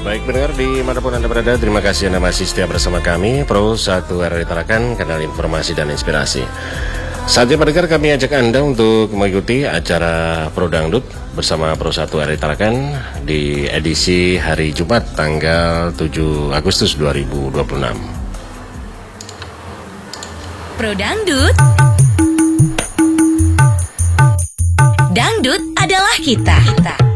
Baik pendengar dimanapun Anda berada, terima kasih Anda masih setia bersama kami Pro 1 RRI Tarakan, kanal informasi dan inspirasi. Saatnya pendengar kami ajak Anda untuk mengikuti acara Pro Dangdut bersama Pro 1 RRI Tarakan di edisi hari Jumat tanggal 7 Agustus 2026. Pro Dangdut. Dangdut adalah kita.